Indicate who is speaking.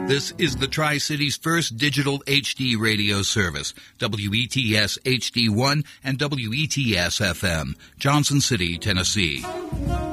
Speaker 1: This is the Tri-City's first digital HD radio service, WETS HD1 and WETS FM, Johnson City, Tennessee.